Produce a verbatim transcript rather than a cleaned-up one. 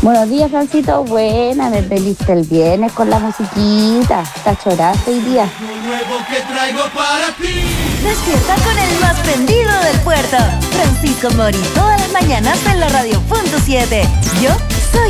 Buenos días, Francito. Buena, me vendiste el viernes con la musiquita. Está choraste hoy día. Nuevo que traigo para ti. Despierta con el más prendido del puerto, Francisco Mori, todas las mañanas en la radio punto siete. Yo